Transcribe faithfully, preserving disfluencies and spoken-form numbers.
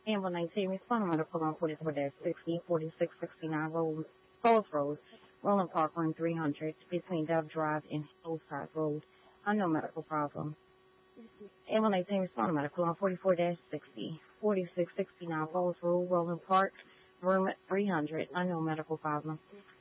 Campbell nineteen, respond to medical on forty-four sixty, forty-six sixty-nine Road, Falls Road, Roland Park, room three hundred, between Dove Drive and Hillside Road. Unknown medical problem. Campbell nineteen, respond to medical on forty-four sixty, forty-six sixty-nine Falls Road, Roland Park, room three hundred. Unknown medical problem.